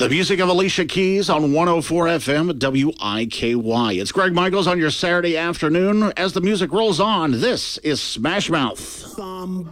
The music of Alicia Keys on 104 FM WIKY. It's Greg Michaels on your Saturday afternoon. As the music rolls on, this is Smash Mouth.